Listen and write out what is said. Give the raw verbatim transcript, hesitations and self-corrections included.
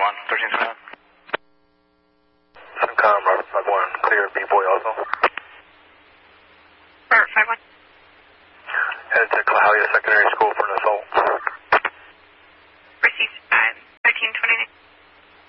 on thirteen seven. Suncom, Robert five one, clear B-boy also. Robert five one. Head to Clahalia Secondary School.